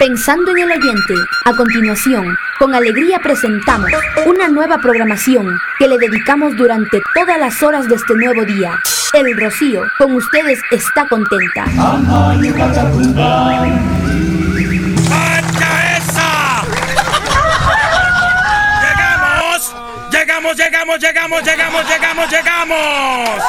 Pensando en el oyente, a continuación, con alegría presentamos una nueva programación que le dedicamos durante todas las horas de este nuevo día. El Rocío, con ustedes, está contenta. ¡Pancha esa! ¡Llegamos!